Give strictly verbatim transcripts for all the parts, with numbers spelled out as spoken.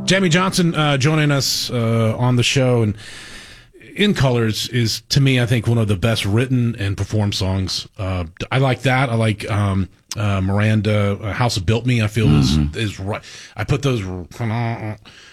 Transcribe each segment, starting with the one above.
Jamie Johnson uh, joining us uh, on the show, and In Colors is, to me, I think one of the best written and performed songs. Uh, I like that. I like um, uh, Miranda, uh, House of Built Me, I feel mm-hmm. is, is right. I put those. Uh,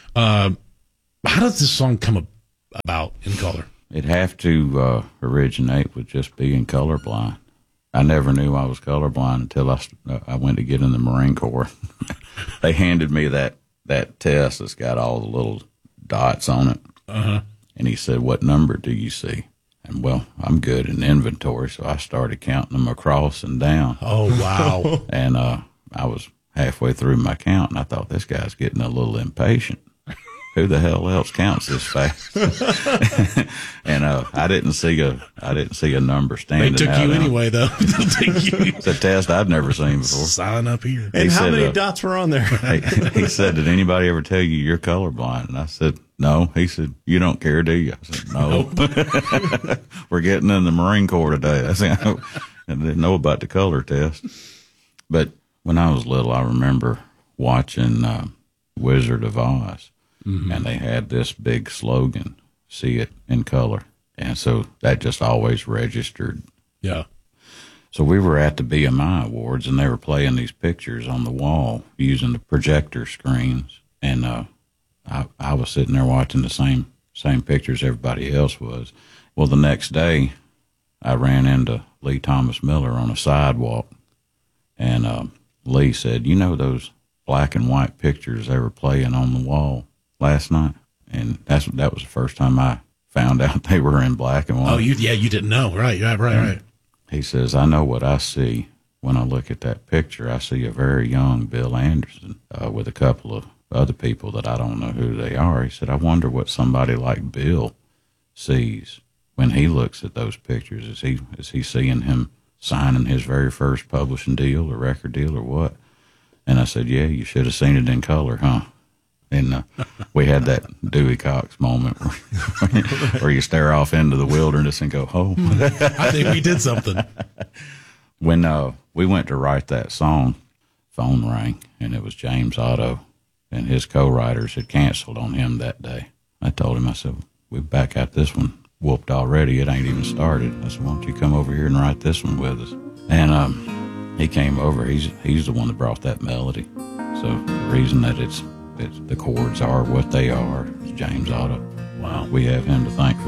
how does this song come about, In Color? It'd have to uh, originate with just being colorblind. I never knew I was colorblind until I, uh, I went to get in the Marine Corps. They handed me that, that test that's got all the little dots on it. Uh-huh. And he said, "What number do you see?" And, well, I'm good in inventory, so I started counting them across and down. Oh, wow. And uh, I was halfway through my count, and I thought, this guy's getting a little impatient. Who the hell else counts this fast? And uh, I didn't see a I didn't see a number standing. They took out you on. anyway, though. It's a test I'd never seen before. Sign up here. And He how said, many uh, dots were on there? he, he said, "Did anybody ever tell you you're colorblind?" And I said, "No." He said, "You don't care, do you?" I said, "No." Nope. We're getting in the Marine Corps today. I said, I didn't know about the color test. But when I was little, I remember watching uh, Wizard of Oz. Mm-hmm. And they had this big slogan, "See it in color." And so that just always registered. Yeah. So we were at the B M I Awards, and they were playing these pictures on the wall using the projector screens. And uh, I, I was sitting there watching the same same pictures everybody else was. Well, the next day, I ran into Lee Thomas Miller on a sidewalk. And uh, Lee said, "You know those black and white pictures they were playing on the wall last night?" And that's that was the first time I found out they were in black and white. Oh, you yeah, you didn't know, right? Right, right, right. He says, "I know what I see when I look at that picture. I see a very young Bill Anderson uh, with a couple of other people that I don't know who they are." He said, "I wonder what somebody like Bill sees when he looks at those pictures. Is he is he seeing him signing his very first publishing deal or record deal or what?" And I said, "Yeah, you should have seen it in color, huh?" And uh, we had that Dewey Cox moment where, where you stare off into the wilderness and go, "Oh, I think we did something." When uh, we went to write that song, phone rang, and it was James Otto, and his co-writers had canceled on him that day. I told him, I said, "We're back at this one whooped already. It ain't even started." I said, "Why don't you come over here and write this one with us?" And um, he came over. He's he's the one that brought that melody. So the reason that it's It's, the chords are what they are. It's James Otto. Wow. We have him to thank for